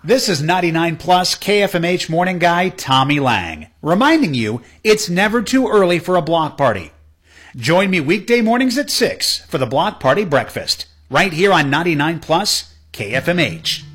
This is 99 Plus KFMH morning guy Tommy Lang, reminding you it's never too early for a block party. Join me weekday mornings at 6 for the Block Party Breakfast, right here on 99 Plus KFMH.